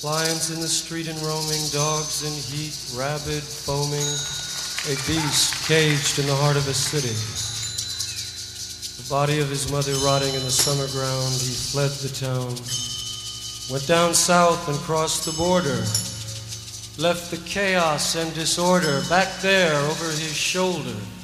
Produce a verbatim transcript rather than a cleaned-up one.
Lions in the street and roaming, dogs in heat, rabid, foaming, a beast caged in the heart of a city. The body of his mother rotting in the summer ground, he fled the town, went down south and crossed the border, left the chaos and disorder back there over his shoulder.